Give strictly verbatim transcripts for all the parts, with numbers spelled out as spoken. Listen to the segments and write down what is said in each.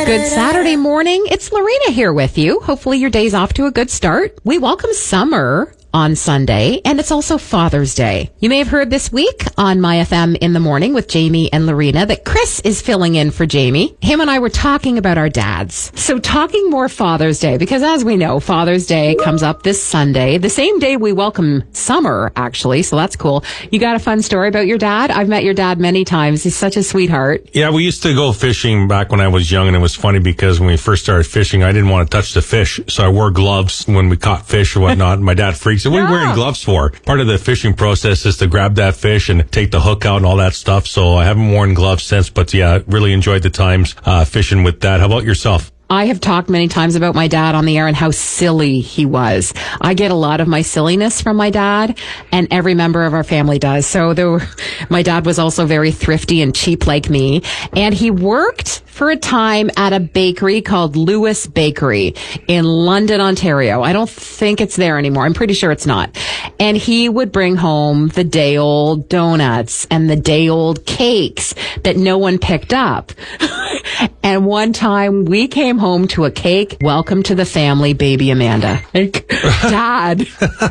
Good Saturday morning. It's Lorena here with you. Hopefully your day's off to a good start. We welcome summer on Sunday, and it's also Father's Day. You may have heard this week on My F M in the morning with Jamie and Lorena that Chris is filling in for Jamie. Him and I were talking about our dads. So talking more Father's Day, because as we know, Father's Day comes up this Sunday, the same day we welcome summer, actually, so that's cool. You got a fun story about your dad? I've met your dad many times. He's such a sweetheart. Yeah, we used to go fishing back when I was young, and it was funny because when we first started fishing, I didn't want to touch the fish, so I wore gloves when we caught fish or whatnot. My dad freaked. So what are you wearing gloves for? Part of the fishing process is to grab that fish and take the hook out and all that stuff. So I haven't worn gloves since, but yeah, really enjoyed the times uh, fishing with that. How about yourself? I have talked many times about my dad on the air and how silly he was. I get a lot of my silliness from my dad, and every member of our family does. So there were, my dad was also very thrifty and cheap like me, and he worked for a time at a bakery called Lewis Bakery in London, Ontario. I don't think it's there anymore. I'm pretty sure it's not. And he would bring home the day-old donuts and the day-old cakes that no one picked up. And one time we came home to a cake. Welcome to the family, baby Amanda. Like, Dad,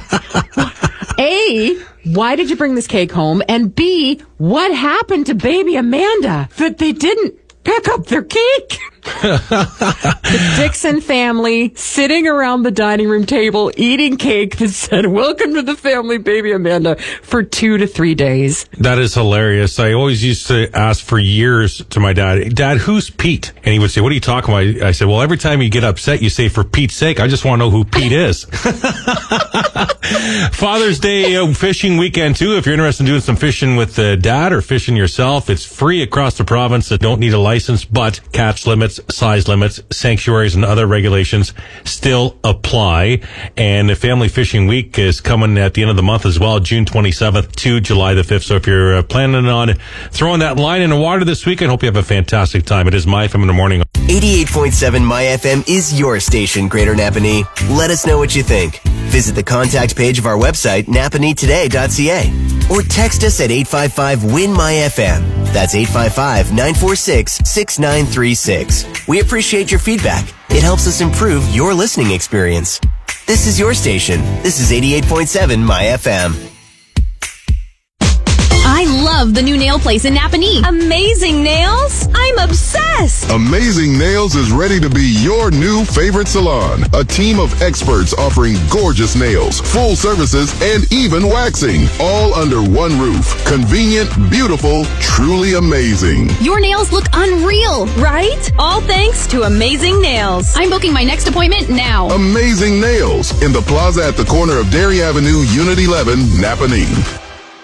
A, why did you bring this cake home? And B, what happened to baby Amanda that they didn't pick up their cake? The Dixon family sitting around the dining room table eating cake that said, welcome to the family, baby Amanda, for two to three days. That is hilarious. I always used to ask for years to my dad, Dad, who's Pete? And he would say, what are you talking about? I said, well, every time you get upset, you say, for Pete's sake, I just want to know who Pete is. Father's Day uh, fishing weekend, too. If you're interested in doing some fishing with uh, Dad or fishing yourself, it's free across the province. That don't need a license, but catch limits, size limits, sanctuaries, and other regulations still apply. And the Family Fishing Week is coming at the end of the month as well, June twenty-seventh to July the fifth. So if you're uh, planning on throwing that line in the water this weekend, hope you have a fantastic time. It is My F M in the morning. eighty-eight point seven My F M is your station, Greater Napanee. Let us know what you think. Visit the contact page of our website, napanee today dot c a, or text us at eight five five, W I N, M Y F M. That's eight five five, nine four six, six nine three six. We appreciate your feedback. It helps us improve your listening experience. This is your station. This is eighty-eight point seven My F M. I love the new nail place in Napanee. Amazing Nails? I'm obsessed. Amazing Nails is ready to be your new favorite salon. A team of experts offering gorgeous nails, full services, and even waxing. All under one roof. Convenient, beautiful, truly amazing. Your nails look unreal, right? All thanks to Amazing Nails. I'm booking my next appointment now. Amazing Nails in the plaza at the corner of Dairy Avenue, Unit eleven, Napanee.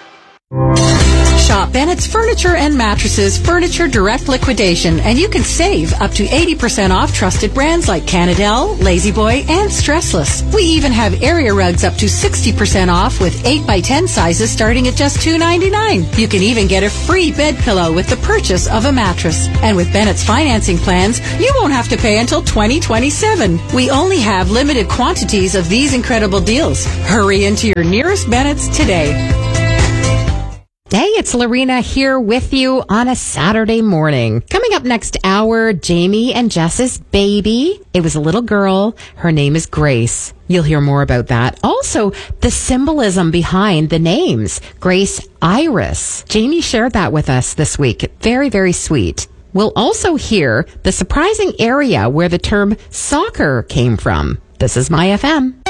Shop Bennett's Furniture and Mattresses Furniture Direct Liquidation, and you can save up to eighty percent off trusted brands like Canadell, La-Z-Boy, and Stressless. We even have area rugs up to sixty percent off with eight by ten sizes starting at just two ninety-nine. You can even get a free bed pillow with the purchase of a mattress. And with Bennett's financing plans, you won't have to pay until twenty twenty-seven. We only have limited quantities of these incredible deals. Hurry into your nearest Bennett's today. Hey, it's Lorena here with you on a Saturday morning. Coming up next hour, Jamie and Jess's baby. It was a little girl. Her name is Grace. You'll hear more about that. Also, the symbolism behind the names. Grace Iris. Jamie shared that with us this week. Very, very sweet. We'll also hear the surprising area where the term soccer came from. This is My F M.